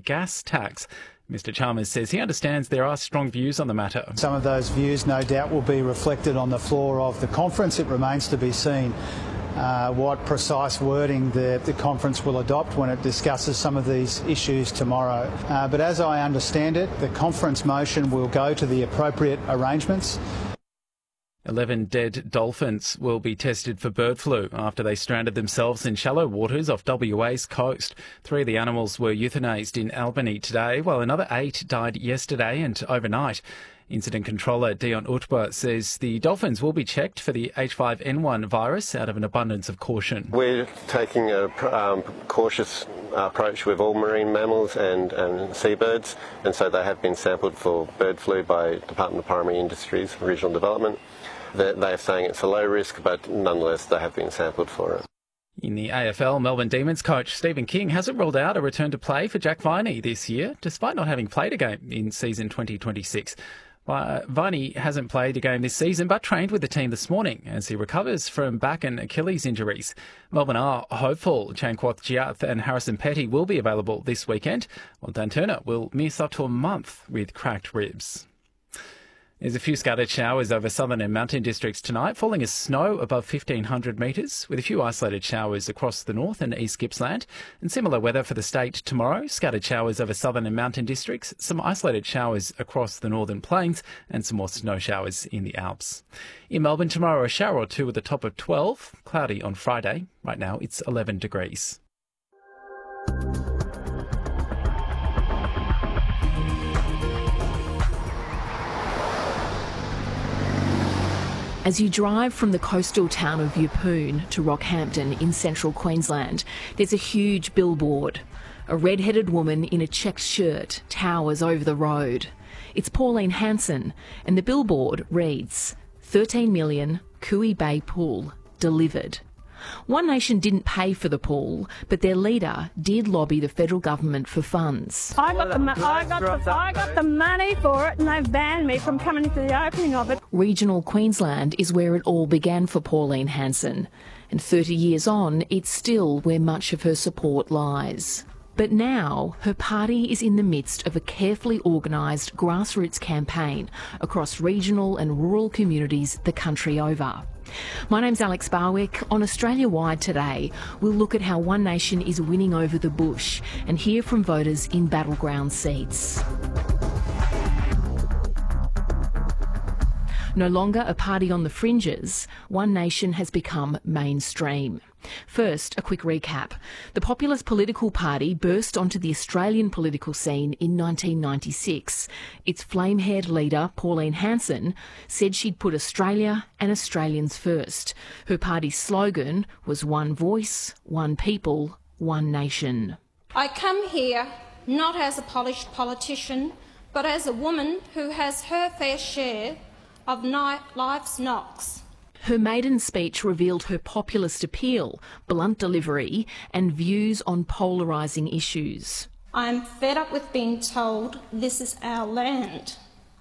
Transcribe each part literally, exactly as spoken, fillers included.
gas tax. Mister Chalmers says he understands there are strong views on the matter. Some of those views no doubt will be reflected on the floor of the conference. It remains to be seen uh, what precise wording the, the conference will adopt when it discusses some of these issues tomorrow. Uh, but as I understand it, the conference motion will go to the appropriate arrangements. Eleven dead dolphins will be tested for bird flu after they stranded themselves in shallow waters off W A's coast. Three of the animals were euthanased in Albany today, while another eight died yesterday and overnight. Incident controller Dion Utba says the dolphins will be checked for the H five N one virus out of an abundance of caution. We're taking a um, cautious approach with all marine mammals and, and seabirds, and so they have been sampled for bird flu by Department of Primary Industries Regional Development. They're saying it's a low risk, but nonetheless they have been sampled for it. In the A F L, Melbourne Demons coach Stephen King hasn't ruled out a return to play for Jack Viney this year, despite not having played a game in season twenty twenty-six. Viney hasn't played a game this season, but trained with the team this morning as he recovers from back and Achilles injuries. Melbourne are hopeful Chanquoth Giath and Harrison Petty will be available this weekend, while Dan Turner will miss up to a month with cracked ribs. There's a few scattered showers over southern and mountain districts tonight, falling as snow above fifteen hundred metres, with a few isolated showers across the north and east Gippsland. And similar weather for the state tomorrow, scattered showers over southern and mountain districts, some isolated showers across the northern plains, and some more snow showers in the Alps. In Melbourne tomorrow, a shower or two with a top of twelve, cloudy on Friday. Right now it's eleven degrees. As you drive from the coastal town of Yeppoon to Rockhampton in central Queensland, there's a huge billboard. A red-headed woman in a checked shirt towers over the road. It's Pauline Hanson, and the billboard reads, thirteen million Cooey Bay Pool delivered. One Nation didn't pay for the pool, but their leader did lobby the federal government for funds. I got, the, I, got the, I got the money for it and they've banned me from coming to the opening of it. Regional Queensland is where it all began for Pauline Hanson, and thirty years on, it's still where much of her support lies. But now, her party is in the midst of a carefully organised grassroots campaign across regional and rural communities the country over. My name's Alex Barwick. On Australia Wide today, we'll look at how One Nation is winning over the bush and hear from voters in battleground seats. No longer a party on the fringes, One Nation has become mainstream. First, a quick recap. The Populist Political Party burst onto the Australian political scene in nineteen ninety-six. Its flame-haired leader, Pauline Hanson, said she'd put Australia and Australians first. Her party's slogan was One Voice, One People, One Nation. I come here not as a polished politician, but as a woman who has her fair share of life's knocks. Her maiden speech revealed her populist appeal, blunt delivery and views on polarising issues. I'm fed up with being told this is our land.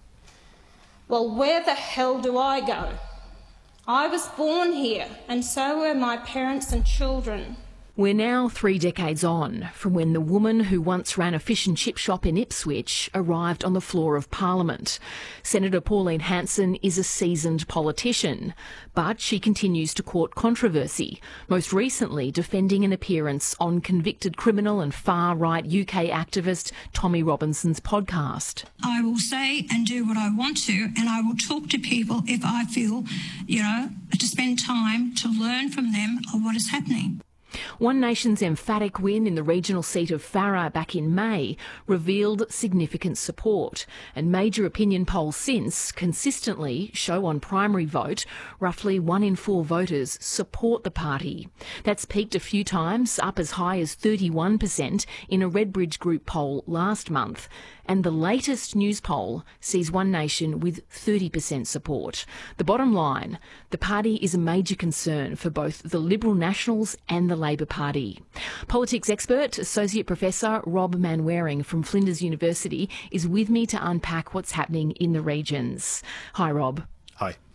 Well, where the hell do I go? I was born here, and so were my parents and children. We're now three decades on from when the woman who once ran a fish and chip shop in Ipswich arrived on the floor of Parliament. Senator Pauline Hanson is a seasoned politician, but she continues to court controversy, most recently defending an appearance on convicted criminal and far-right U K activist Tommy Robinson's podcast. I will say and do what I want to, and I will talk to people if I feel, you know, to spend time to learn from them of what is happening. One Nation's emphatic win in the regional seat of Farrer back in May revealed significant support, and major opinion polls since consistently show on primary vote roughly one in four voters support the party. That's peaked a few times, up as high as thirty-one percent in a Redbridge Group poll last month, and the latest news poll sees One Nation with thirty percent support. The bottom line, the party is a major concern for both the Liberal Nationals and the Labor Party. Politics expert, Associate Professor Rob Manwaring from Flinders University is with me to unpack what's happening in the regions. Hi, Rob. Hi.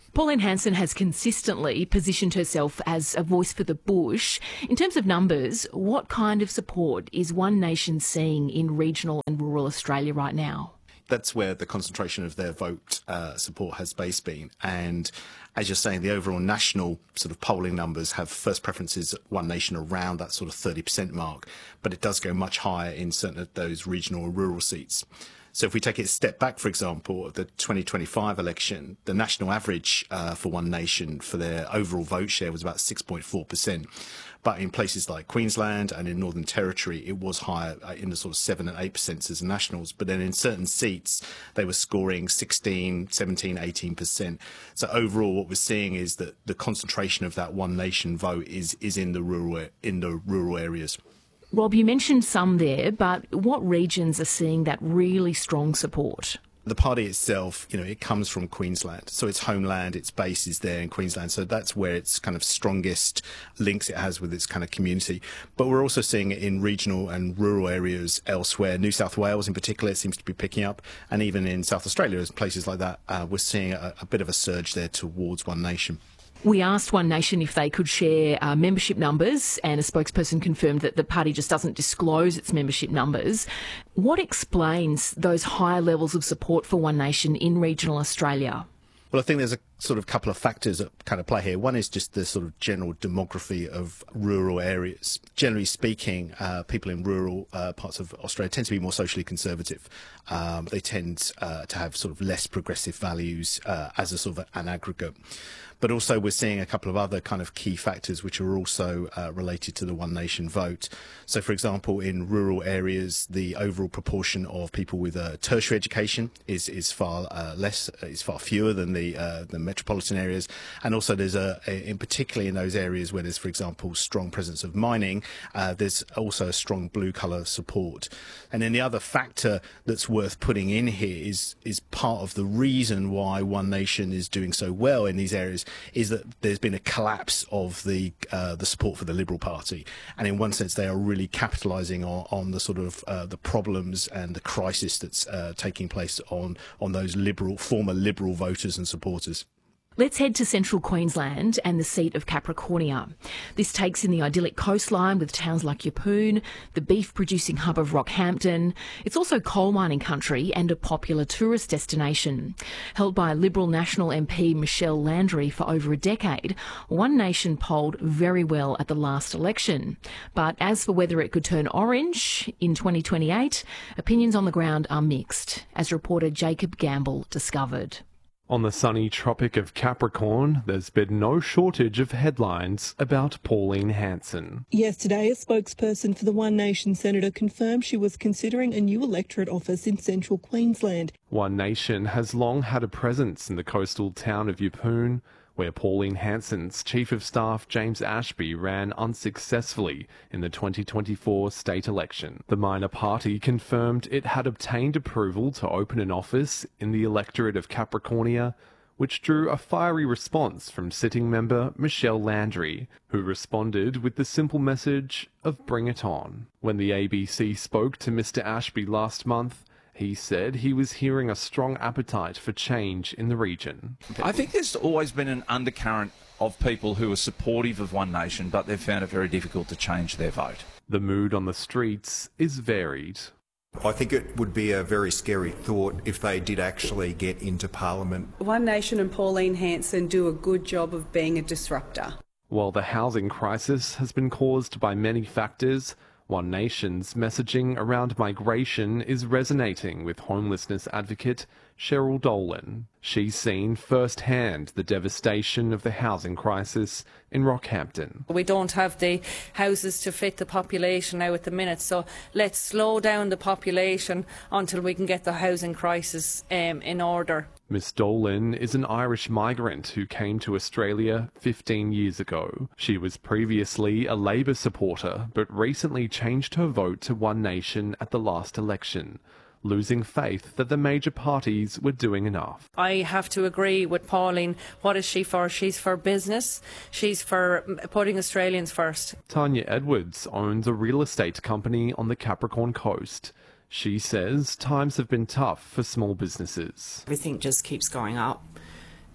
Pauline Hanson has consistently positioned herself as a voice for the bush. In terms of numbers, what kind of support is One Nation seeing in regional and rural Australia right now? That's where the concentration of their vote uh, support has base been. And as you're saying, the overall national sort of polling numbers have first preferences at One Nation around that sort of thirty percent mark, but it does go much higher in certain of those regional or rural seats. So if we take it a step back, for example, of the twenty twenty-five election, the national average uh, for One Nation for their overall vote share was about six point four percent. But in places like Queensland and in Northern Territory, it was higher in the sort of seven and eight percent as the Nationals. But then in certain seats, they were scoring sixteen, seventeen, eighteen percent. So overall, what we're seeing is that the concentration of that One Nation vote is is in the rural in the rural areas. Rob, you mentioned some there, but what regions are seeing that really strong support? The party itself, you know, it comes from Queensland, so its homeland, its base is there in Queensland, so that's where its kind of strongest links it has with its kind of community. But we're also seeing it in regional and rural areas elsewhere. New South Wales in particular, it seems to be picking up, and even in South Australia, places like that, uh, we're seeing a, a bit of a surge there towards One Nation. We asked One Nation if they could share uh, membership numbers, and a spokesperson confirmed that the party just doesn't disclose its membership numbers. What explains those higher levels of support for One Nation in regional Australia? Well, I think there's a sort of couple of factors that kind of play here. One is just the sort of general demography of rural areas. Generally speaking, uh, people in rural uh, parts of Australia tend to be more socially conservative. Um, they tend uh, to have sort of less progressive values uh, as a sort of an aggregate. But also we're seeing a couple of other kind of key factors which are also uh, related to the One Nation vote. So, for example, in rural areas, the overall proportion of people with a tertiary education is is far uh, less, is far fewer than the uh, the metropolitan areas. And also there's a, a, in particularly in those areas where there's, for example, strong presence of mining, uh, there's also a strong blue colour support. And then the other factor that's worth putting in here is is part of the reason why One Nation is doing so well in these areas is that there's been a collapse of the uh, the support for the Liberal Party, and in one sense they are really capitalising on, on the sort of uh, the problems and the crisis that's uh, taking place on on those liberal former Liberal voters and supporters. Let's head to central Queensland and the seat of Capricornia. This takes in the idyllic coastline with towns like Yeppoon, the beef-producing hub of Rockhampton. It's also coal mining country and a popular tourist destination. Held by Liberal National M P Michelle Landry for over a decade, One Nation polled very well at the last election. But as for whether it could turn orange in twenty twenty-eight, opinions on the ground are mixed, as reporter Jacob Gamble discovered. On the sunny Tropic of Capricorn, there's been no shortage of headlines about Pauline Hanson. Yesterday, a spokesperson for the One Nation senator confirmed she was considering a new electorate office in central Queensland. One Nation has long had a presence in the coastal town of Yeppoon, where Pauline Hanson's Chief of Staff James Ashby ran unsuccessfully in the twenty twenty-four state election. The minor party confirmed it had obtained approval to open an office in the electorate of Capricornia, which drew a fiery response from sitting member Michelle Landry, who responded with the simple message of "Bring it on." When the A B C spoke to Mister Ashby last month, he said he was hearing a strong appetite for change in the region. I think there's always been an undercurrent of people who are supportive of One Nation, but they've found it very difficult to change their vote. The mood on the streets is varied. I think it would be a very scary thought if they did actually get into Parliament. One Nation and Pauline Hanson do a good job of being a disruptor. While the housing crisis has been caused by many factors, One Nation's messaging around migration is resonating with homelessness advocate Cheryl Dolan. She's seen firsthand the devastation of the housing crisis in Rockhampton. We don't have the houses to fit the population now at the minute, so let's slow down the population until we can get the housing crisis um, in order. Miss Dolan is an Irish migrant who came to Australia fifteen years ago. She was previously a Labor supporter, but recently changed her vote to One Nation at the last election, losing faith that the major parties were doing enough. I have to agree with Pauline. What is she for? She's for business. She's for putting Australians first. Tanya Edwards owns a real estate company on the Capricorn coast. She says times have been tough for small businesses. Everything just keeps going up.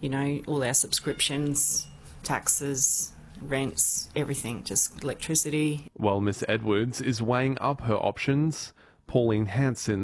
you know, all our subscriptions, taxes, rents, everything, just electricity. While Miss Edwards is weighing up her options, Pauline Hanson